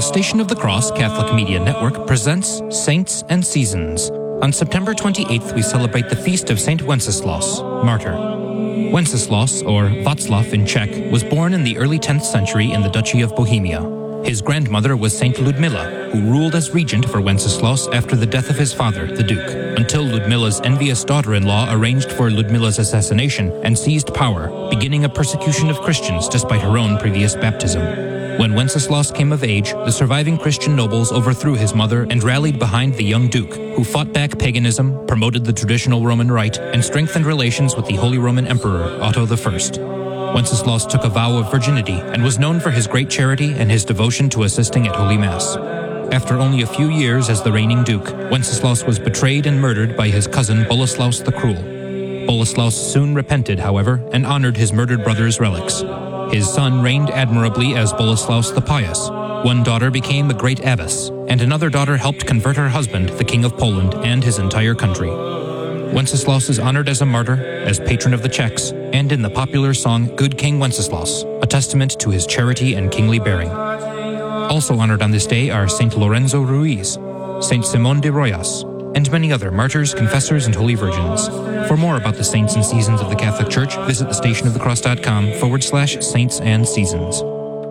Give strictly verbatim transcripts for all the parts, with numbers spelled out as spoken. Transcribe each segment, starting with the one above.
Station of the Cross Catholic Media Network presents Saints and Seasons. On September twenty-eighth, we celebrate the feast of Saint Wenceslaus, martyr. Wenceslaus, or Václav in Czech, was born in the early tenth century in the Duchy of Bohemia. His grandmother was Saint Ludmilla, who ruled as regent for Wenceslaus after the death of his father, the Duke, until Ludmilla's envious daughter-in-law arranged for Ludmilla's assassination and seized power, beginning a persecution of Christians despite her own previous baptism. When Wenceslaus came of age, the surviving Christian nobles overthrew his mother and rallied behind the young Duke, who fought back paganism, promoted the traditional Roman rite, and strengthened relations with the Holy Roman Emperor, Otto the First. Wenceslaus took a vow of virginity and was known for his great charity and his devotion to assisting at Holy Mass. After only a few years as the reigning Duke, Wenceslaus was betrayed and murdered by his cousin Boleslaus the Cruel. Boleslaus soon repented, however, and honored his murdered brother's relics. His son reigned admirably as Boleslaus the Pious. One daughter became a great abbess, and another daughter helped convert her husband, the King of Poland, and his entire country. Wenceslaus is honored as a martyr, as patron of the Czechs, and in the popular song Good King Wenceslaus, a testament to his charity and kingly bearing. Also honored on this day are Saint Lorenzo Ruiz, Saint Simón de Royas, and many other martyrs, confessors, and holy virgins. For more about the saints and seasons of the Catholic Church, visit thestationofthecross.com forward slash saints and seasons.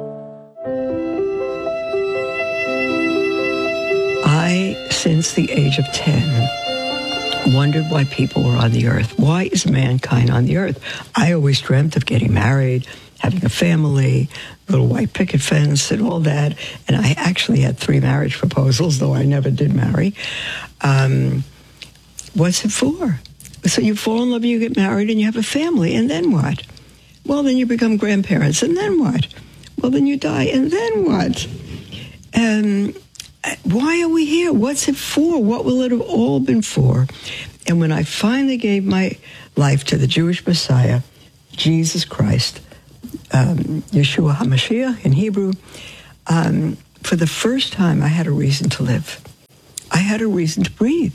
I, since the age of ten, wondered why people were on the earth. Why is mankind on the earth? I always dreamt of getting married, having a family, little white picket fence and all that. And I actually had three marriage proposals, though I never did marry. Um, what's it for? So you fall in love, you get married, and you have a family, and then what? Well, then you become grandparents, and then what? Well, then you die, and then what? Um, why are we here? What's it for? What will it have all been for? And when I finally gave my life to the Jewish Messiah, Jesus Christ, um, Yeshua HaMashiach in Hebrew, um, for the first time I had a reason to live. I had a reason to breathe.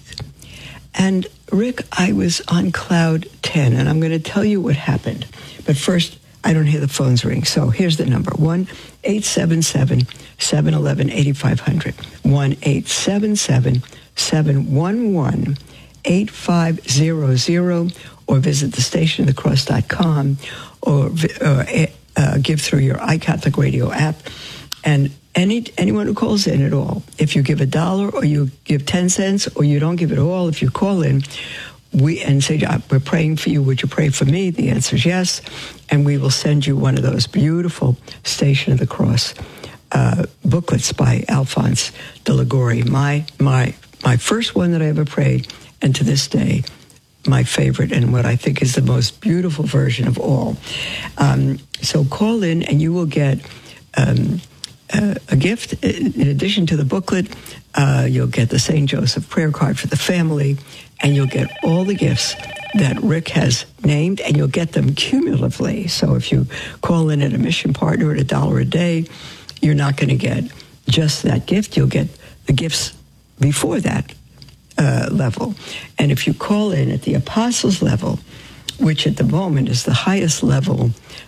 And Rick, I was on cloud ten, and I'm going to tell you what happened. But first, I don't hear the phones ring. So here's the number, one eight seven seven, seven one one, eight five zero zero, one eight seven seven, seven one one, eight five zero zero, or visit the station of the cross dot com, or uh, uh, give through your iCatholic Radio app. And any anyone who calls in at all, if you give a dollar or you give ten cents or you don't give it all, if you call in, we and say, we're praying for you, would you pray for me? The answer is yes. And we will send you one of those beautiful Station of the Cross uh, booklets by Alphonse de Liguori. My, my, my first one that I ever prayed, and to this day, my favorite and what I think is the most beautiful version of all. Um, so call in and you will get um, uh, a gift. In addition to the booklet, uh, you'll get the Saint Joseph prayer card for the family, and you'll get all the gifts that Rick has named, and you'll get them cumulatively. So if you call in at a mission partner at a dollar a day, you're not going to get just that gift. You'll get the gifts before that uh, level. And if you call in at the apostles level, which at the moment is the highest level,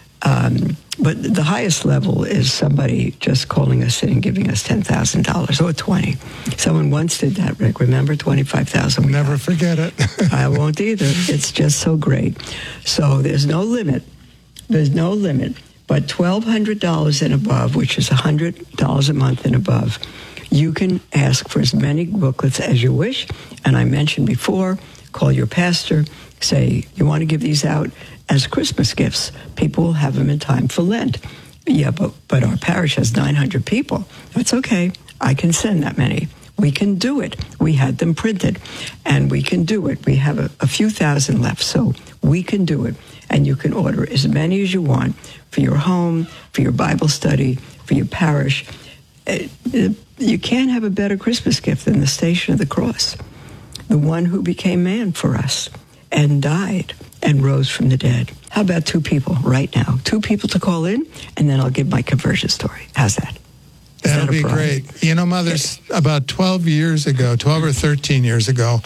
um, but the highest level is somebody just calling us in and giving us ten thousand dollars or twenty. Someone once did that, Rick. Remember, twenty-five thousand dollars? Never got. Forget it. I won't either. It's just so great. So there's no limit. There's no limit. But twelve hundred dollars and above, which is one hundred dollars a month and above, you can ask for as many booklets as you wish. And I mentioned before, call your pastor, say, you want to give these out as Christmas gifts. People will have them in time for Lent. Yeah, but, but our parish has nine hundred people. That's okay. I can send that many. We can do it. We had them printed, and we can do it. We have a, a few thousand left, so we can do it. And you can order as many as you want for your home, for your Bible study, for your parish. Uh, you can't have a better Christmas gift than the Station of the Cross, the one who became man for us and died and rose from the dead. How about two people right now? Two people to call in, and then I'll give my conversion story. How's that? Is That'll that be problem? great. You know, Mothers, about twelve years ago, twelve or thirteen years ago,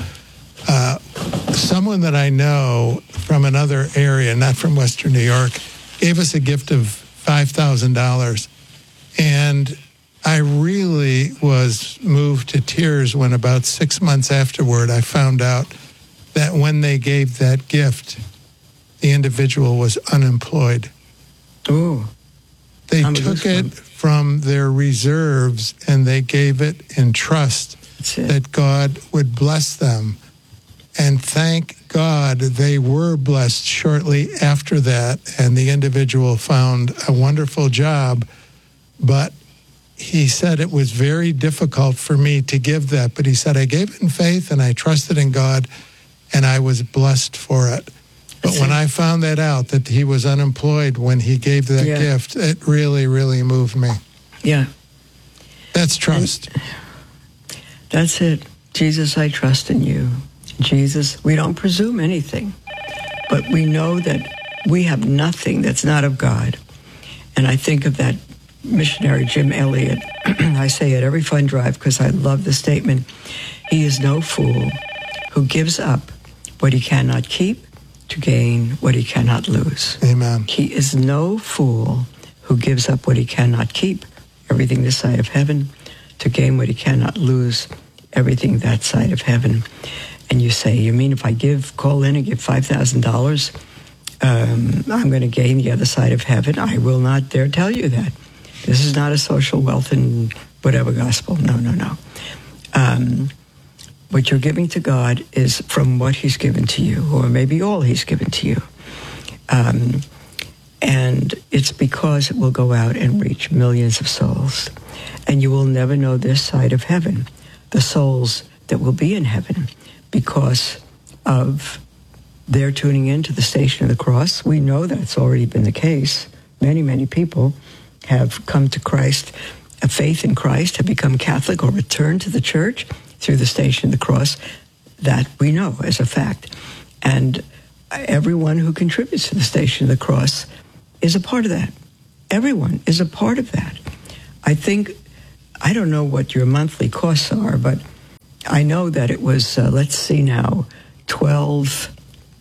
uh, someone that I know from another area, not from Western New York, gave us a gift of five thousand dollars. And I really was moved to tears when about six months afterward, I found out that when they gave that gift, the individual was unemployed. Ooh. They I'm took it from their reserves and they gave it in trust it. that God would bless them. And thank God they were blessed shortly after that, and the individual found a wonderful job. But he said it was very difficult for me to give that. But he said, I gave it in faith and I trusted in God and I was blessed for it. But when I found that out, that he was unemployed when he gave that yeah. gift, it really, really moved me. Yeah. That's trust. And that's it. Jesus, I trust in you. Jesus, we don't presume anything, but we know that we have nothing that's not of God. And I think of that missionary Jim Elliot. I say at every fund drive because I love the statement. He is no fool who gives up what he cannot keep to gain what he cannot lose. Amen. He is no fool who gives up what he cannot keep, everything this side of heaven, to gain what he cannot lose, everything that side of heaven. And you say, you mean if I give, call in and give five thousand dollars, um, I'm going to gain the other side of heaven? I will not dare tell you that. This is not a social wealth and whatever gospel. No, no, no. Um, what you're giving to God is from what he's given to you, or maybe all he's given to you. Um, and it's because it will go out and reach millions of souls. And you will never know this side of heaven, the souls that will be in heaven, because of their tuning into the Station of the Cross. We know that's already been the case. Many, many people have come to Christ, a faith in Christ, have become Catholic or returned to the church through the Station of the Cross. That we know as a fact. And everyone who contributes to the Station of the Cross is a part of that. Everyone is a part of that. I think, I don't know what your monthly costs are, but I know that it was, uh, let's see now, twelve,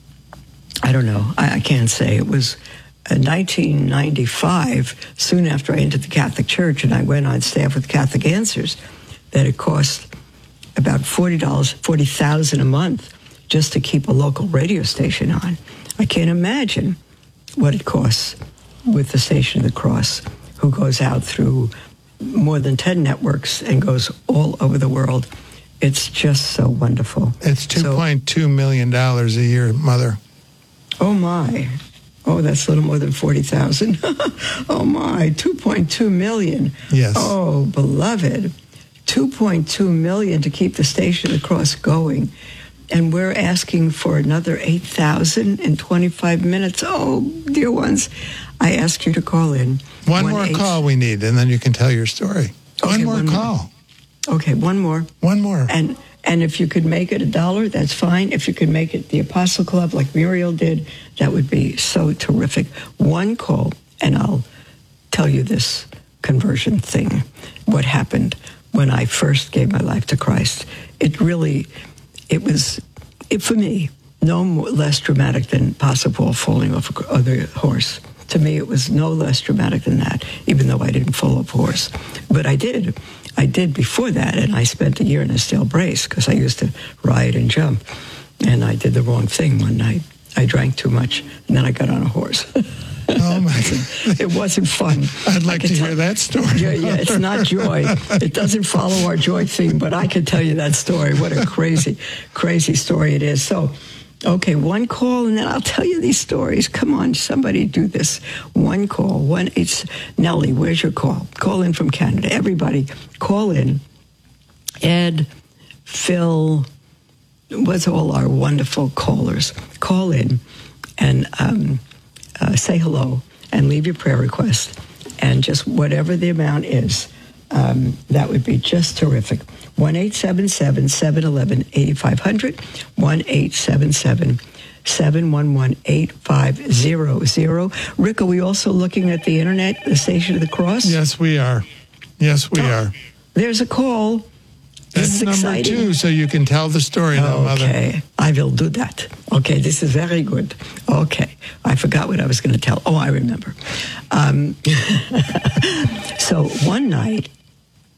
I don't know, I, I can't say. It was uh, nineteen ninety-five, soon after I entered the Catholic Church, and I went on staff with Catholic Answers, that it cost about forty dollars, forty thousand dollars a month just to keep a local radio station on. I can't imagine what it costs with the Station of the Cross, who goes out through more than ten networks and goes all over the world. It's just so wonderful. It's two point two million dollars a year, Mother. Oh, my. Oh, that's a little more than forty thousand dollars. Oh, my. two point two million dollars. Yes. Oh, beloved. two point two million dollars to keep the Station of the Cross going. And we're asking for another eight thousand dollars in twenty-five minutes. Oh, dear ones, I ask you to call in. One, one more eight... call we need, and then you can tell your story. Okay, one more one call. More. Okay, one more. One more. And and if you could make it a dollar, that's fine. If you could make it the Apostle Club like Muriel did, that would be so terrific. One call, and I'll tell you this conversion thing, what happened when I first gave my life to Christ. It really, it was, it, for me, no more, less dramatic than Apostle Paul falling off a, the horse. To me, it was no less dramatic than that, even though I didn't fall off a horse. But I did. I did before that, and I spent a year in a steel brace because I used to ride and jump. And I did the wrong thing one night. I drank too much, and then I got on a horse. Oh, my God. It wasn't fun. I'd like to hear that story. Yeah, yeah, it's not joy. It doesn't follow our joy theme, but I can tell you that story. What a crazy, crazy story it is. So, okay, one call, and then I'll tell you these stories. Come on, somebody do this. One call. One. It's Nellie. Where's your call? Call in from Canada. Everybody, call in. Ed, Phil, what's all our wonderful callers? Call in and um, uh, say hello and leave your prayer request. And just whatever the amount is, um, that would be just terrific. one eight seven seven, seven one one, eight five zero zero, one eight seven seven, seven one one, eight five zero zero. Rick, are we also looking at the internet, the Station of the Cross? Yes, we are. Yes, we oh, are. There's a call. This That's is number exciting. two, so you can tell the story now, Mother. Okay, I will do that. Okay, this is very good. Okay, I forgot what I was going to tell. Oh, I remember. Um, so one night,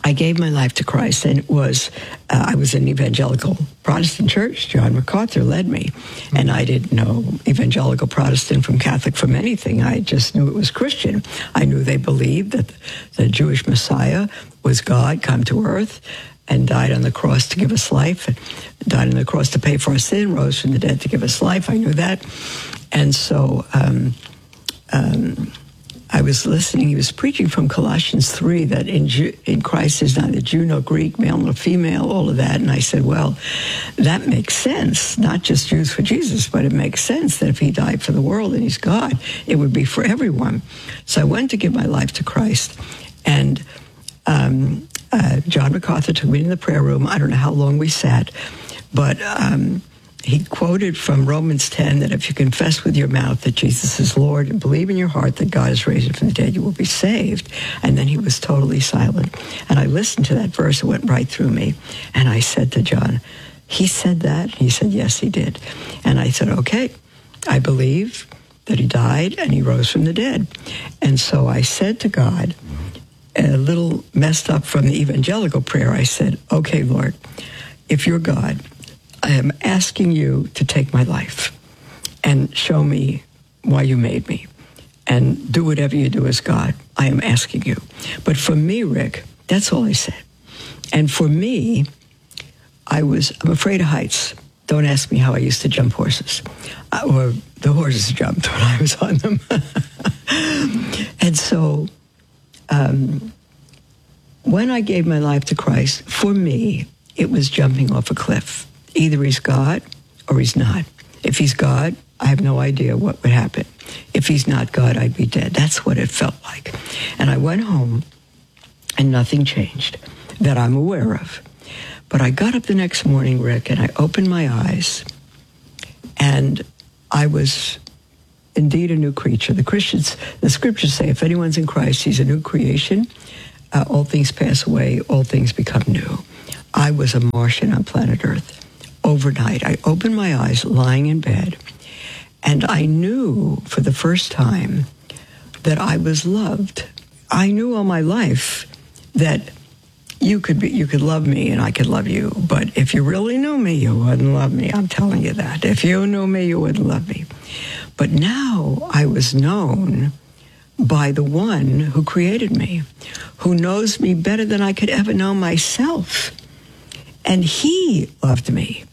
I gave my life to Christ, and it was, uh, I was in an evangelical Protestant church. John MacArthur led me, and I didn't know evangelical Protestant from Catholic from anything. I just knew it was Christian. I knew they believed that the Jewish Messiah was God come to earth and died on the cross to give us life, and died on the cross to pay for our sin, rose from the dead to give us life. I knew that. And so um, um, I was listening. He was preaching from Colossians three, that in, Jew, in Christ is neither Jew nor Greek, male nor female, all of that. And I said, well, that makes sense, not just Jews for Jesus, but it makes sense that if he died for the world and he's God, it would be for everyone. So I went to give my life to Christ, and um, uh, John MacArthur took me in the prayer room. I don't know how long we sat, but um, he quoted from Romans ten that if you confess with your mouth that Jesus is Lord and believe in your heart that God has raised him from the dead, you will be saved. And then he was totally silent. And I listened to that verse. It went right through me. And I said to John, he said that? He said, yes, he did. And I said, okay, I believe that he died and he rose from the dead. And so I said to God, a little messed up from the evangelical prayer, I said, okay, Lord, if you're God, I am asking you to take my life and show me why you made me and do whatever you do as God. I am asking you. But for me, Rick, that's all I said. And for me, I was, I'm afraid of heights. Don't ask me how I used to jump horses. Uh, or the horses jumped when I was on them. And so um, when I gave my life to Christ, for me, it was jumping off a cliff. Either he's God or he's not. If he's God, I have no idea what would happen. If he's not God, I'd be dead. That's what it felt like. And I went home, and nothing changed that I'm aware of. But I got up the next morning, Rick, and I opened my eyes, and I was indeed a new creature. The Christians, the scriptures say, if anyone's in Christ, he's a new creation. Uh, all things pass away, all things become new. I was a Martian on planet Earth. Overnight, I opened my eyes lying in bed, and I knew for the first time that I was loved. I knew all my life that you could be, you could love me and I could love you, but if you really knew me, you wouldn't love me. I'm telling you that. If you knew me, you wouldn't love me. But now I was known by the one who created me, who knows me better than I could ever know myself. And he loved me.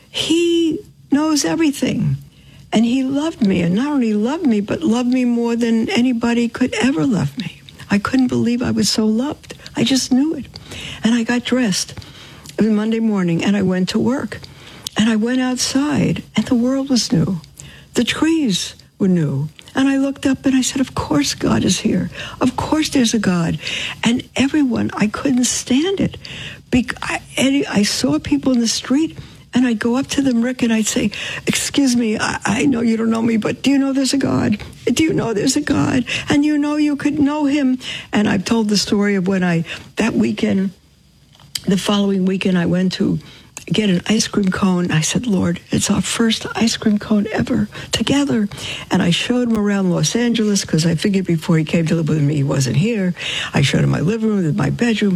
He knows everything. And he loved me. And not only loved me, but loved me more than anybody could ever love me. I couldn't believe I was so loved. I just knew it. And I got dressed. It was Monday morning, and I went to work. And I went outside, and the world was new. The trees were new. And I looked up and I said, of course God is here. Of course there's a God. And everyone, I couldn't stand it. Be- I, I saw people in the street, and I'd go up to them, Rick, and I'd say, excuse me, I, I know you don't know me, but do you know there's a God? Do you know there's a God? And you know you could know him. And I've told the story of when I, that weekend, the following weekend, I went to get an ice cream cone. I said, Lord, it's our first ice cream cone ever together. And I showed him around Los Angeles because I figured before he came to live with me, he wasn't here. I showed him my living room, my bedroom.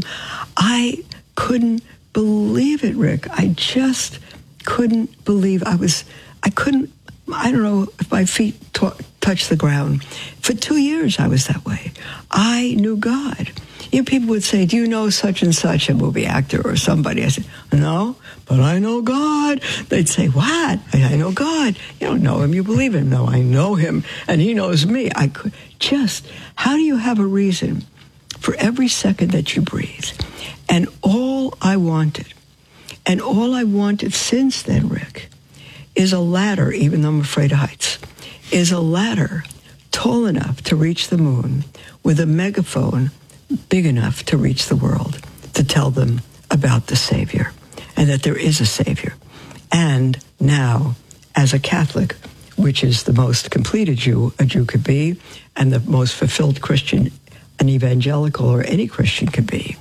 I couldn't believe it, Rick. I just couldn't believe I was, I couldn't, I don't know if my feet t- touched the ground. For two years, I was that way. I knew God. You know, people would say, do you know such and such, a movie actor or somebody? I said, no, but I know God. They'd say, what? I know God. You don't know him, you believe him. No, I know him, and he knows me. I could just, how do you have a reason for every second that you breathe? And all I wanted, and all I wanted since then, Rick, is a ladder, even though I'm afraid of heights, is a ladder tall enough to reach the moon with a megaphone big enough to reach the world, to tell them about the Savior and that there is a Savior. And now, as a Catholic, which is the most completed Jew a Jew could be, and the most fulfilled Christian an evangelical or any Christian could be,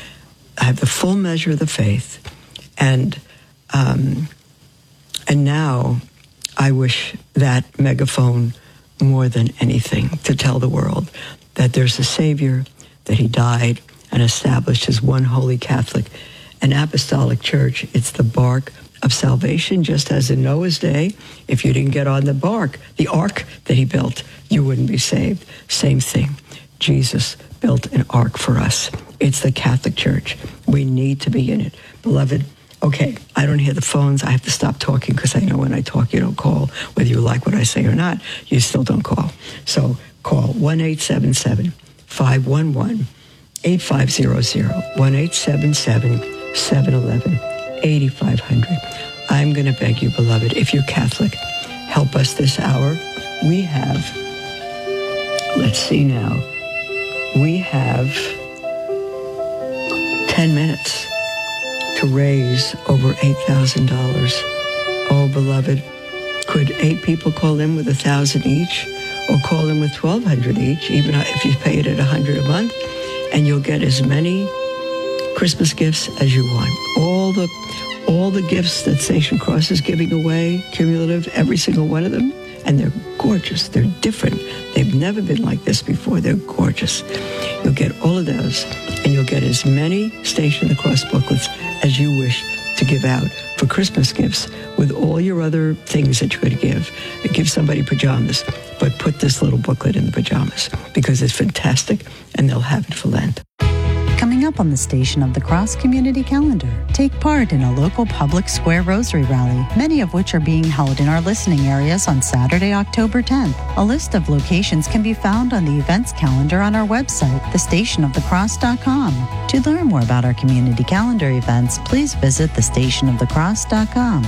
I have the full measure of the faith. And um, and now I wish that megaphone more than anything to tell the world that there's a Savior, that he died, and established as one holy Catholic and apostolic church. It's the bark of salvation, just as in Noah's day, if you didn't get on the bark, the ark that he built, you wouldn't be saved. Same thing. Jesus built an ark for us. It's the Catholic Church. We need to be in it. Beloved, okay, I don't hear the phones. I have to stop talking because I know when I talk, you don't call. Whether you like what I say or not, you still don't call. So call one eight seven seven, five one one, eight five zero zero, one eight seven seven, seven one one, eight five zero zero. I'm going to beg you, beloved, if you're Catholic, help us this hour. We have, let's see now, we have ten minutes to raise over eight thousand dollars. Oh, beloved, could eight people call in with one thousand dollars each, or call in with twelve hundred dollars each, even if you pay it at one hundred dollars a month, and you'll get as many Christmas gifts as you want. All the all the gifts that Station Cross is giving away, cumulative, every single one of them, and they're gorgeous. They're different. They've never been like this before. They're gorgeous. You'll get all of those, and you'll get as many Station of the Cross booklets as you wish to give out for Christmas gifts with all your other things that you're going to give. Give somebody pajamas, but put this little booklet in the pajamas because it's fantastic, and they'll have it for Lent. Coming up on the Station of the Cross Community Calendar, take part in a local public square rosary rally, many of which are being held in our listening areas on Saturday, October tenth. A list of locations can be found on the events calendar on our website, the station of the cross dot com. To learn more about our community calendar events, please visit the station of the cross dot com.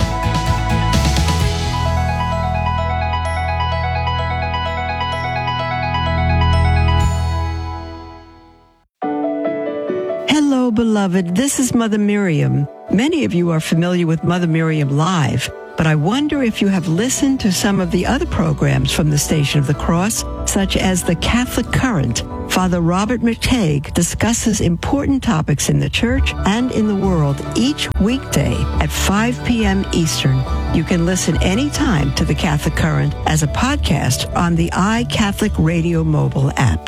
Hello, beloved. This is Mother Miriam. Many of you are familiar with Mother Miriam Live, but I wonder if you have listened to some of the other programs from the Station of the Cross, such as the Catholic Current. Father Robert McTague discusses important topics in the church and in the world each weekday at five p.m. Eastern. You can listen anytime to the Catholic Current as a podcast on the iCatholic Radio mobile app.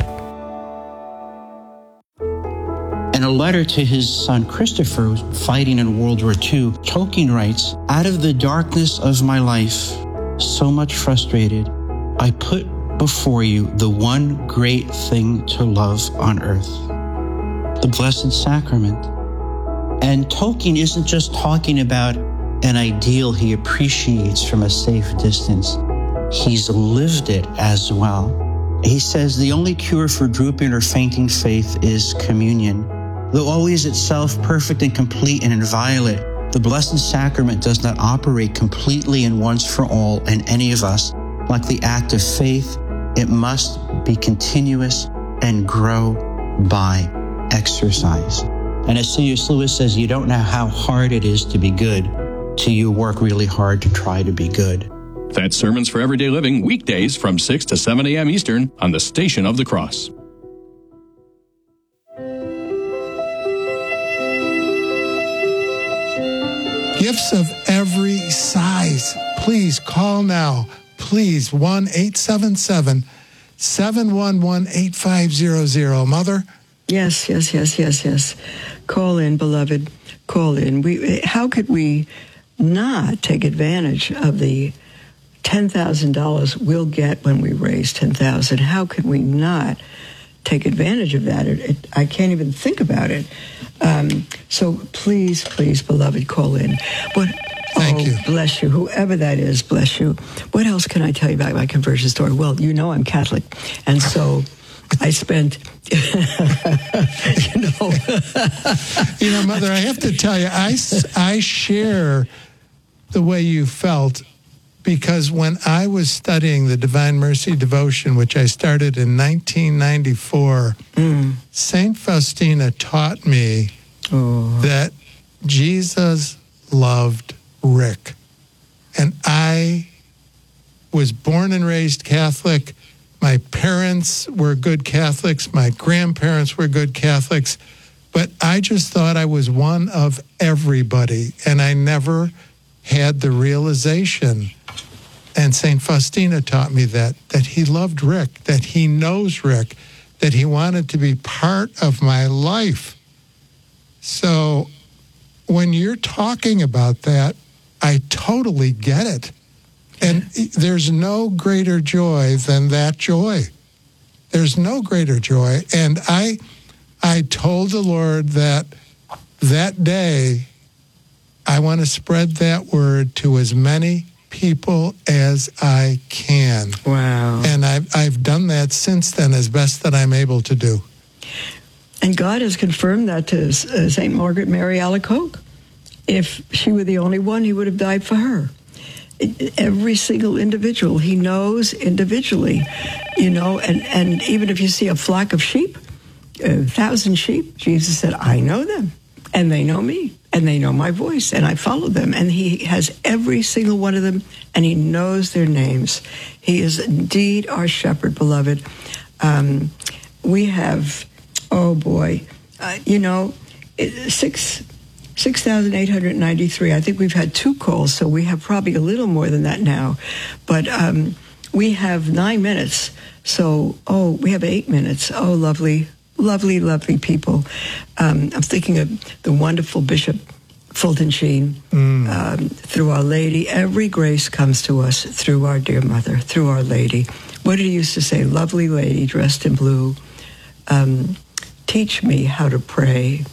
In a letter to his son Christopher, fighting in World War Two, Tolkien writes, "Out of the darkness of my life, so much frustrated, I put before you the one great thing to love on earth, the Blessed Sacrament." And Tolkien isn't just talking about an ideal he appreciates from a safe distance. He's lived it as well. He says the only cure for drooping or fainting faith is communion. Though always itself perfect and complete and inviolate, the Blessed Sacrament does not operate completely and once for all in any of us. Like the act of faith, it must be continuous and grow by exercise. And as C S Lewis says, you don't know how hard it is to be good till you work really hard to try to be good. That's Sermons for Everyday Living, weekdays from six to seven a.m. Eastern on the Station of the Cross. Gifts of every size. Please call now. Please, one eight seven seven, seven one one, eight five zero zero. Mother? Yes, yes, yes, yes, yes. Call in, beloved. Call in. We. How could we not take advantage of the ten thousand dollars we'll get when we raise ten thousand dollars? How could we not take advantage of that? It, it, I can't even think about it. Um, so please, please, beloved, call in. What? Thank oh, you. Bless you. Whoever that is, bless you. What else can I tell you about my conversion story? Well, you know I'm Catholic, and so I spent, you know. You know, Mother, I have to tell you, I, I share the way you felt, because when I was studying the Divine Mercy Devotion, which I started in nineteen ninety-four, mm. Saint Faustina taught me oh. that Jesus loved Rick. And I was born and raised Catholic. My parents were good Catholics. My grandparents were good Catholics. But I just thought I was one of everybody. And I never had the realization. And Saint Faustina taught me that, that he loved Rick, that he knows Rick, that he wanted to be part of my life. So when you're talking about that, I totally get it. And there's no greater joy than that joy. There's no greater joy. And I I told the Lord that that day, I want to spread that word to as many people as I can. Wow. And I've, I've done that since then as best that I'm able to do. And God has confirmed that to uh, Saint Margaret Mary Alacoque. If she were the only one, he would have died for her. Every single individual, he knows individually, you know, and, and even if you see a flock of sheep, a thousand sheep, Jesus said, I know them, and they know me, and they know my voice, and I follow them. And he has every single one of them, and he knows their names. He is indeed our shepherd, beloved. Um, we have, oh boy, uh, you know, six... six thousand eight hundred ninety-three. I think we've had two calls, so we have probably a little more than that now. But um, we have nine minutes. So, oh, we have eight minutes. Oh, lovely, lovely, lovely people. Um, I'm thinking of the wonderful Bishop Fulton Sheen. Mm. Um, through Our Lady, every grace comes to us through our dear mother, through Our Lady. What did he used to say? Lovely lady dressed in blue. Um, teach me how to pray.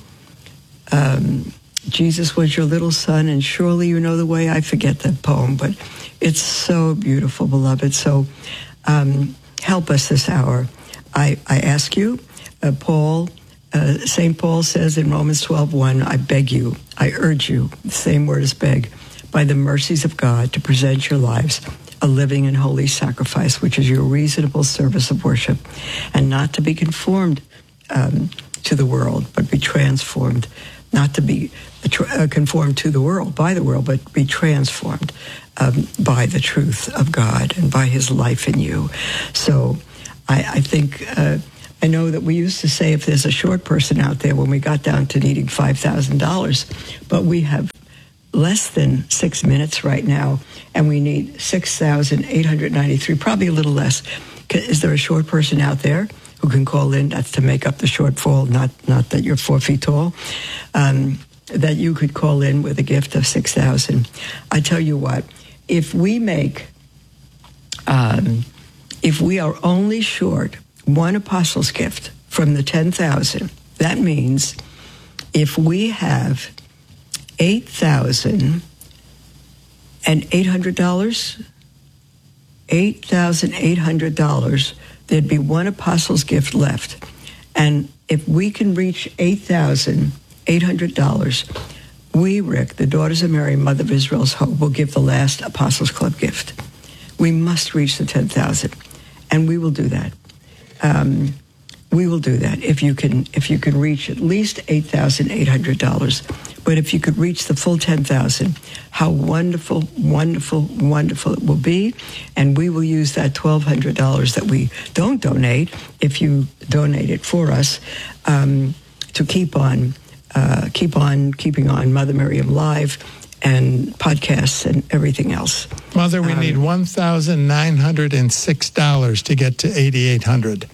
Um, Jesus was your little son, and surely you know the way. I forget that poem, but it's so beautiful, beloved. So um, help us this hour. I, I ask you, uh, Paul, uh, Saint Paul says in Romans twelve one, I beg you, I urge you, the same word as beg, by the mercies of God, to present your lives a living and holy sacrifice, which is your reasonable service of worship, and not to be conformed um, to the world, but be transformed. Not to be uh, conformed to the world, by the world, but be transformed um, by the truth of God and by his life in you. So I, I think, uh, I know that we used to say if there's a short person out there when we got down to needing five thousand dollars, but we have less than six minutes right now, and we need six thousand eight hundred ninety-three, probably a little less. Is there a short person out there who can call in? That's to make up the shortfall, not not that you're four feet tall, um, that you could call in with a gift of six thousand. I tell you what, if we make, um, if we are only short one apostle's gift from the ten thousand, that means if we have eight thousand eight hundred dollars, eight thousand eight hundred dollars, there'd be one apostle's gift left. And if we can reach eight thousand eight hundred dollars, we, Rick, the Daughters of Mary, Mother of Israel's Hope, will give the last Apostles Club gift. We must reach the ten thousand, and we will do that. Um, we will do that if you can if you can reach at least eight thousand eight hundred dollars. But if you could reach the full ten thousand, how wonderful, wonderful, wonderful it will be. And we will use that twelve hundred dollars that we don't donate, if you donate it for us, um, to keep on, uh, keep on keeping on Mother Miriam Live and podcasts and everything else. Mother, we um, need one thousand nine hundred six dollars to get to eighty-eight hundred dollars.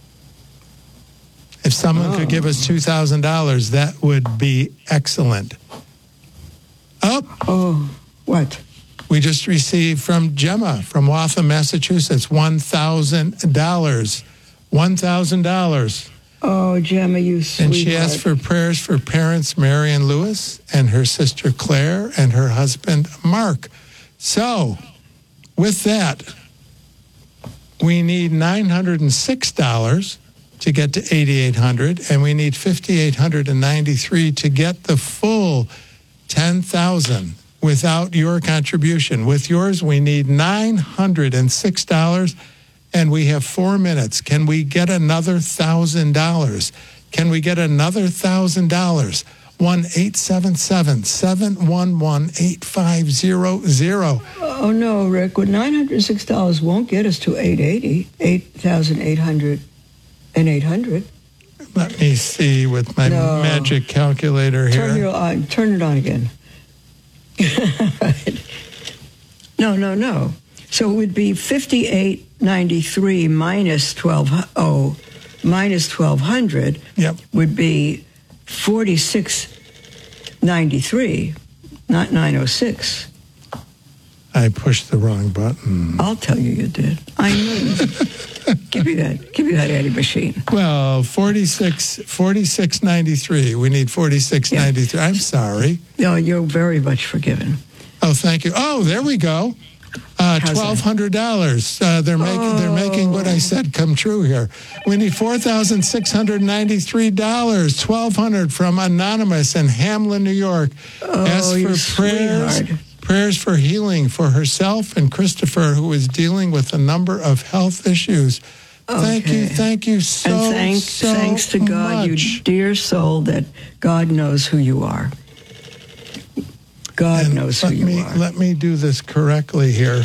If someone oh. could give us two thousand dollars, that would be excellent. Oh. Oh, what? We just received from Gemma from Waltham, Massachusetts, one thousand dollars. one thousand dollars. Oh, Gemma, you sweetheart. And she asked for prayers for parents Mary and Lewis and her sister Claire and her husband Mark. So, with that, we need nine hundred six dollars to get to eighty-eight hundred dollars, and we need five thousand eight hundred ninety-three dollars to get the full ten thousand dollars without your contribution. With yours, we need nine hundred six dollars, and we have four minutes. Can we get another one thousand dollars? Can we get another one thousand dollars? one eight seven seven, seven one one, eight five zero zero. Oh, no, Rick. Well, nine hundred six dollars won't get us to eight eighty, eight thousand eight hundred and eight hundred. Let me see with my no. magic calculator here. Turn, your, uh, turn it on again. no, no, no. So it would be fifty-eight ninety-three minus twelve oh minus twelve hundred Yep. would be forty-six ninety-three, not nine oh six. I pushed the wrong button. I'll tell you you did. I knew you. Give me that. Give me that Eddie machine. Well, forty-six, forty-six ninety-three. We need forty-six ninety-three. I'm sorry. No, you're very much forgiven. Oh, thank you. Oh, there we go. Uh, How's that? twelve hundred dollars. Uh, they're making they're making what I said come true here. We need four thousand six hundred ninety-three dollars. Twelve hundred from Anonymous in Hamlin, New York. Oh, Ask you for prayers. sweetheart. Prayers for healing for herself and Christopher, who is dealing with a number of health issues. Thank you, Okay. thank you so, and thank, so thanks to God, much. you dear soul, that God knows who you are. God And knows who let you me, are. Let me do this correctly here.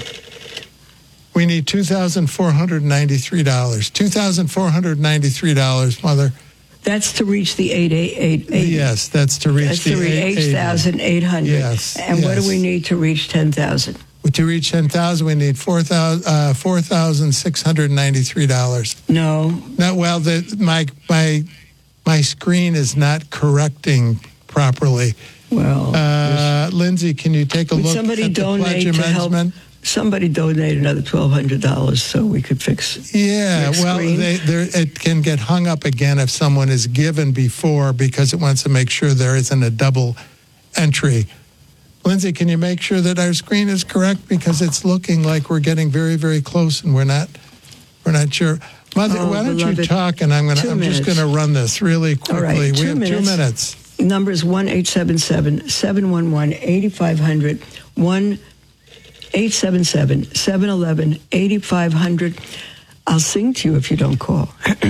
We need two thousand four hundred ninety-three dollars. two thousand four hundred ninety-three dollars, Mother. That's to reach the eight eight eight eight. Yes, that's to reach That's the to reach eight eight thousand eight hundred. Yes, And what do yes. we need to reach ten thousand? To reach ten thousand, we need four thousand uh, four thousand six hundred ninety-three dollars. No. No, well, the, my my my screen is not correcting properly. Well, Uh, Lindsay, can you take a would look somebody at the donate pledge to help? amendment? Somebody donate another twelve hundred dollars so we could fix. Yeah, Rick's well, screen? they, there, it can get hung up again if someone is given before because it wants to make sure there isn't a double entry. Lindsay, can you make sure that our screen is correct because it's looking like we're getting very, very close and we're not, we're not sure. Mother, Oh, why don't you beloved, talk and I'm gonna, two I'm just minutes. going to run this really quickly. All right, we two have two minutes. minutes. Number is one eight seven seven, seven one one, eight five zero zero, one eight seven seven, seven one one, eight five zero zero. I'll sing to you if you don't call.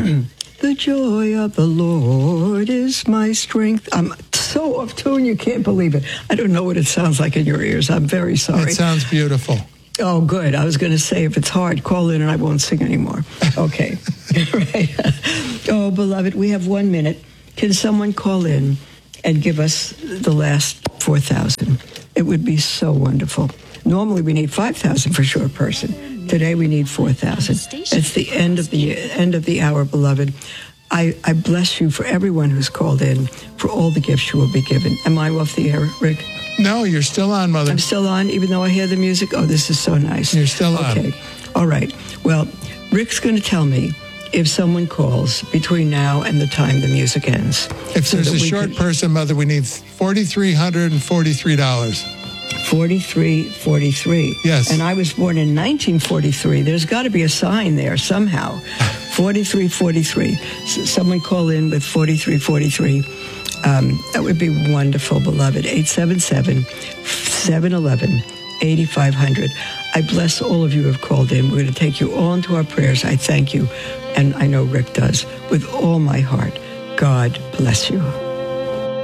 The joy of the Lord is my strength. I'm so off tune, you can't believe it. I don't know what it sounds like in your ears. I'm very sorry. It sounds beautiful. Oh, good. I was going to say, if it's hard, call in and I won't sing anymore. Okay. Right. Oh, beloved, we have one minute. Can someone call in and give us the last four thousand? It would be so wonderful. Normally, we need five thousand for short person. Today, we need four thousand. It's the end of the end of the hour, beloved. I, I bless you for everyone who's called in, for all the gifts you will be given. Am I off the air, Rick? No, you're still on, Mother. I'm still on, even though I hear the music. Oh, this is so nice. You're still on. Okay. All right. Well, Rick's going to tell me if someone calls between now and the time the music ends. If so there's that a we short can- person, Mother, we need four thousand three hundred forty-three dollars. forty-three forty-three. Yes. And I was born in nineteen forty-three. There's got to be a sign there somehow. forty-three forty-three. S- someone call in with forty-three forty-three. Um, that would be wonderful, beloved. eight seven seven, seven one one, eight five zero zero. I bless all of you who have called in. We're going to take you all into our prayers. I thank you, and I know Rick does, with all my heart. God bless you.